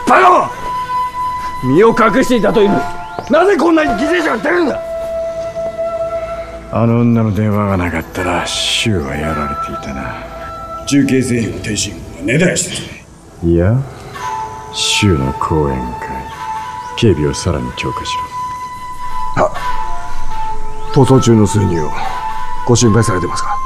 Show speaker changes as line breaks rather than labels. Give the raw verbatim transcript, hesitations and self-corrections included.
バカ者！身を隠していたというのになぜこんなに犠牲者が出るんだ。
あの女の電話がなかったら柊はやられていたな。
重慶製品の天津軍が根絶やしてる。
いや、柊の講演会、警備をさらに強化しろ。
は、逃走中の数人をご心配されてますか？